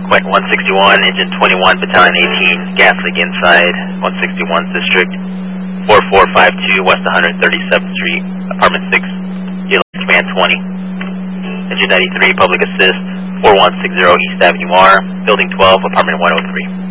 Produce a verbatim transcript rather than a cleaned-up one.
Wait, one sixty-one, engine twenty-one, battalion eighteen, gas leak inside, one sixty-one district, four four five two, west one hundred thirty-seventh Street, apartment six, command twenty. Engine ninety-three, public assist, four one six zero East Avenue R, building twelve, apartment one oh three.